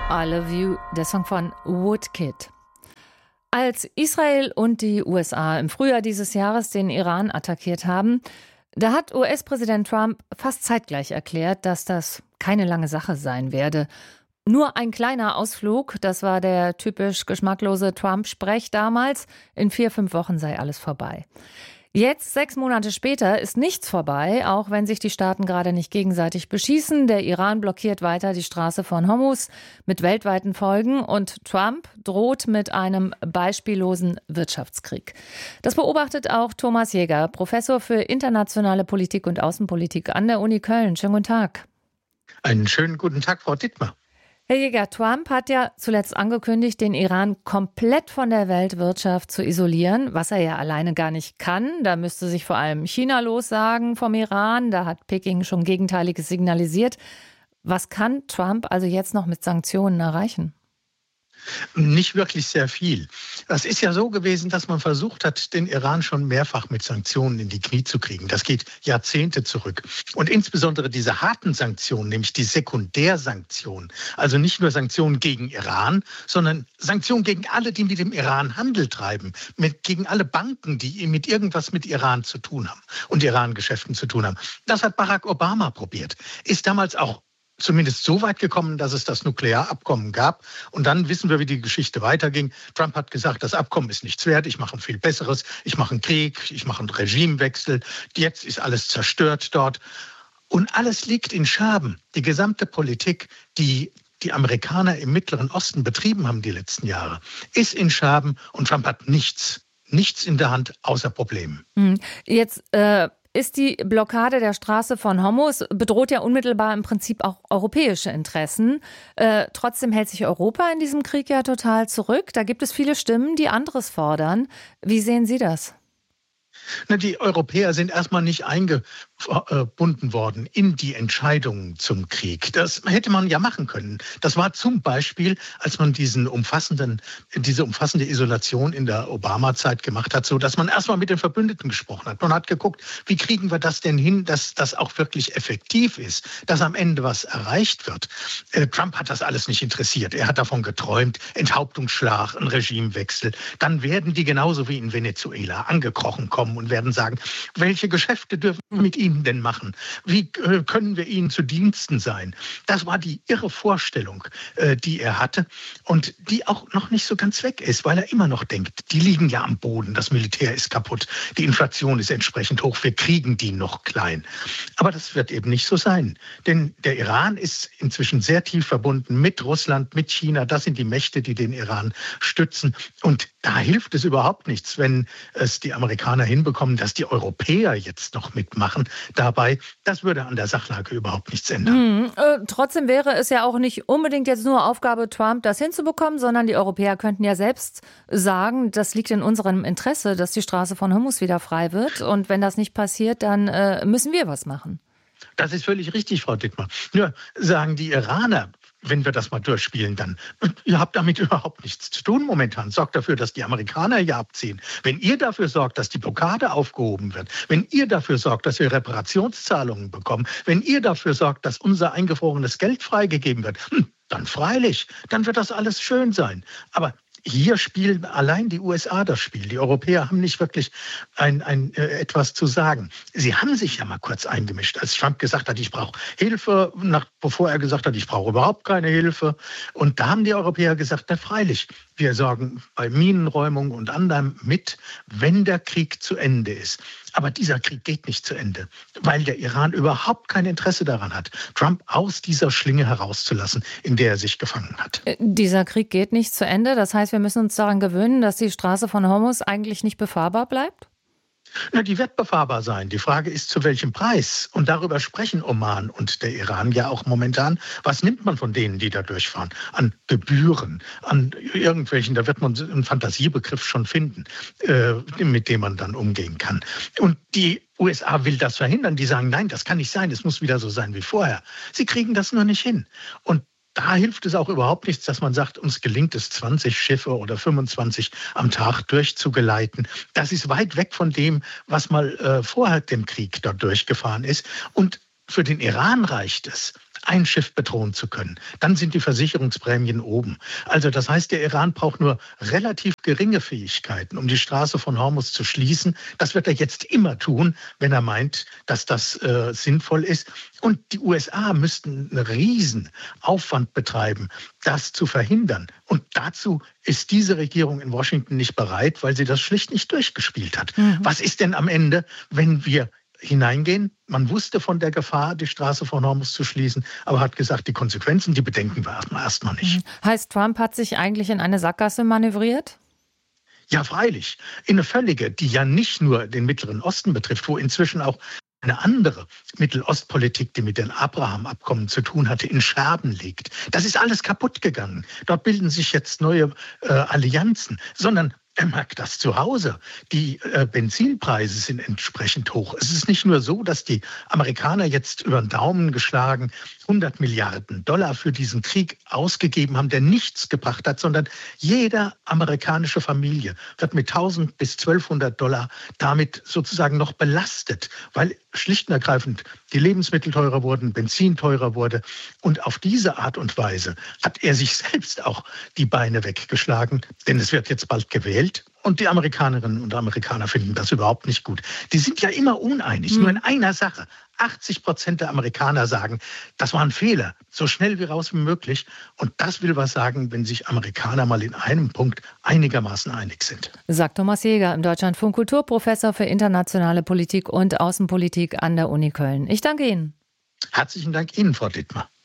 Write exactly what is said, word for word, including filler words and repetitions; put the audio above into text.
I Love You, der Song von Woodkid. Als Israel und die U S A im Frühjahr dieses Jahres den Iran attackiert haben, da hat U S-Präsident Trump fast zeitgleich erklärt, dass das keine lange Sache sein werde. Nur ein kleiner Ausflug, das war der typisch geschmacklose Trump-Sprech damals. In vier, fünf Wochen sei alles vorbei. Jetzt, sechs Monate später, ist nichts vorbei, auch wenn sich die Staaten gerade nicht gegenseitig beschießen. Der Iran blockiert weiter die Straße von Hormuz mit weltweiten Folgen und Trump droht mit einem beispiellosen Wirtschaftskrieg. Das beobachtet auch Thomas Jäger, Professor für internationale Politik und Außenpolitik an der Uni Köln. Schönen guten Tag. Einen schönen guten Tag, Frau Dittmar. Herr Jäger, Trump hat ja zuletzt angekündigt, den Iran komplett von der Weltwirtschaft zu isolieren, was er ja alleine gar nicht kann. Da müsste sich vor allem China lossagen vom Iran. Da hat Peking schon Gegenteiliges signalisiert. Was kann Trump also jetzt noch mit Sanktionen erreichen? Nicht wirklich sehr viel. Das ist ja so gewesen, dass man versucht hat, den Iran schon mehrfach mit Sanktionen in die Knie zu kriegen. Das geht Jahrzehnte zurück. Und insbesondere diese harten Sanktionen, nämlich die Sekundärsanktionen, also nicht nur Sanktionen gegen Iran, sondern Sanktionen gegen alle, die mit dem Iran Handel treiben, mit, gegen alle Banken, die mit irgendwas mit Iran zu tun haben und Iran-Geschäften zu tun haben. Das hat Barack Obama probiert. Ist damals auch zumindest so weit gekommen, dass es das Nuklearabkommen gab. Und dann wissen wir, wie die Geschichte weiterging. Trump hat gesagt, das Abkommen ist nichts wert, ich mache ein viel besseres, ich mache einen Krieg, ich mache einen Regimewechsel. Jetzt ist alles zerstört dort. Und alles liegt in Scherben. Die gesamte Politik, die die Amerikaner im Mittleren Osten betrieben haben die letzten Jahre, ist in Scherben und Trump hat nichts, nichts in der Hand außer Problemen. Jetzt äh Ist die Blockade der Straße von Hormuz, bedroht ja unmittelbar im Prinzip auch europäische Interessen. Äh, trotzdem hält sich Europa in diesem Krieg ja total zurück. Da gibt es viele Stimmen, die anderes fordern. Wie sehen Sie das? Na, die Europäer sind erstmal nicht eingebunden worden in die Entscheidungen zum Krieg. Das hätte man ja machen können. Das war zum Beispiel, als man diesen umfassenden, diese umfassende Isolation in der Obama-Zeit gemacht hat, so dass man erstmal mit den Verbündeten gesprochen hat. Man hat geguckt, wie kriegen wir das denn hin, dass das auch wirklich effektiv ist, dass am Ende was erreicht wird. Äh, Trump hat das alles nicht interessiert. Er hat davon geträumt, Enthauptungsschlag, ein Regimewechsel. Dann werden die genauso wie in Venezuela angekrochen kommen und werden sagen, welche Geschäfte dürfen wir mit ihnen denn machen? Wie äh, können wir ihnen zu Diensten sein? Das war die irre Vorstellung, äh, die er hatte und die auch noch nicht so ganz weg ist, weil er immer noch denkt, die liegen ja am Boden, das Militär ist kaputt, die Inflation ist entsprechend hoch, wir kriegen die noch klein. Aber das wird eben nicht so sein, denn der Iran ist inzwischen sehr tief verbunden mit Russland, mit China. Das sind die Mächte, die den Iran stützen und da hilft es überhaupt nichts, wenn es die Amerikaner hinbekommen, dass die Europäer jetzt noch mitmachen dabei. Das würde an der Sachlage überhaupt nichts ändern. Mhm. Äh, trotzdem wäre es ja auch nicht unbedingt jetzt nur Aufgabe Trump, das hinzubekommen, sondern die Europäer könnten ja selbst sagen, das liegt in unserem Interesse, dass die Straße von Hormuz wieder frei wird. Und wenn das nicht passiert, dann äh, müssen wir was machen. Das ist völlig richtig, Frau Dittmar. Nur sagen die Iraner, wenn wir das mal durchspielen, dann, ihr habt damit überhaupt nichts zu tun momentan. Sorgt dafür, dass die Amerikaner hier abziehen. Wenn ihr dafür sorgt, dass die Blockade aufgehoben wird, wenn ihr dafür sorgt, dass wir Reparationszahlungen bekommen, wenn ihr dafür sorgt, dass unser eingefrorenes Geld freigegeben wird, dann freilich, dann wird das alles schön sein. Aber hier spielen allein die U S A das Spiel. Die Europäer haben nicht wirklich ein, ein, äh, etwas zu sagen. Sie haben sich ja mal kurz eingemischt, als Trump gesagt hat, ich brauche Hilfe, nach, bevor er gesagt hat, ich brauche überhaupt keine Hilfe. Und da haben die Europäer gesagt, na freilich, wir sorgen bei Minenräumung und anderem mit, wenn der Krieg zu Ende ist. Aber dieser Krieg geht nicht zu Ende, weil der Iran überhaupt kein Interesse daran hat, Trump aus dieser Schlinge herauszulassen, in der er sich gefangen hat. Dieser Krieg geht nicht zu Ende. Das heißt, wir müssen uns daran gewöhnen, dass die Straße von Hormuz eigentlich nicht befahrbar bleibt? Na, die wird befahrbar sein. Die Frage ist, zu welchem Preis? Und darüber sprechen Oman und der Iran ja auch momentan. Was nimmt man von denen, die da durchfahren? An Gebühren, an irgendwelchen, da wird man einen Fantasiebegriff schon finden, äh, mit dem man dann umgehen kann. Und die U S A will das verhindern. Die sagen, nein, das kann nicht sein. Es muss wieder so sein wie vorher. Sie kriegen das nur nicht hin. Und da hilft es auch überhaupt nichts, dass man sagt, uns gelingt es, zwanzig Schiffe oder fünfundzwanzig am Tag durchzugeleiten. Das ist weit weg von dem, was mal äh, vor dem Krieg dort durchgefahren ist. Und für den Iran reicht es, ein Schiff bedrohen zu können. Dann sind die Versicherungsprämien oben. Also das heißt, der Iran braucht nur relativ geringe Fähigkeiten, um die Straße von Hormuz zu schließen. Das wird er jetzt immer tun, wenn er meint, dass das äh, sinnvoll ist. Und die U S A müssten einen riesen Aufwand betreiben, das zu verhindern. Und dazu ist diese Regierung in Washington nicht bereit, weil sie das schlicht nicht durchgespielt hat. Mhm. Was ist denn am Ende, wenn wir hineingehen? Man wusste von der Gefahr, die Straße von Hormuz zu schließen, aber hat gesagt, die Konsequenzen, die bedenken wir erst mal nicht. Heißt, Trump hat sich eigentlich in eine Sackgasse manövriert? Ja, freilich. In eine völlige, die ja nicht nur den Mittleren Osten betrifft, wo inzwischen auch eine andere Mittelostpolitik, die mit den Abraham-Abkommen zu tun hatte, in Scherben liegt. Das ist alles kaputt gegangen. Dort bilden sich jetzt neue äh, Allianzen, sondern er merkt das zu Hause. Die äh, Benzinpreise sind entsprechend hoch. Es ist nicht nur so, dass die Amerikaner jetzt über den Daumen geschlagen hundert Milliarden Dollar für diesen Krieg ausgegeben haben, der nichts gebracht hat, sondern jede amerikanische Familie wird mit tausend bis zwölfhundert Dollar damit sozusagen noch belastet, weil schlicht und ergreifend die Lebensmittel teurer wurden, Benzin teurer wurde. Und auf diese Art und Weise hat er sich selbst auch die Beine weggeschlagen, denn es wird jetzt bald gewählt. Und die Amerikanerinnen und Amerikaner finden das überhaupt nicht gut. Die sind ja immer uneinig, mhm. nur in einer Sache. achtzig Prozent der Amerikaner sagen, das war ein Fehler, so schnell wie raus wie möglich. Und das will was sagen, wenn sich Amerikaner mal in einem Punkt einigermaßen einig sind. Sagt Thomas Jäger im Deutschlandfunk Kulturprofessor für internationale Politik und Außenpolitik an der Uni Köln. Ich danke Ihnen. Herzlichen Dank Ihnen, Frau Dittmar.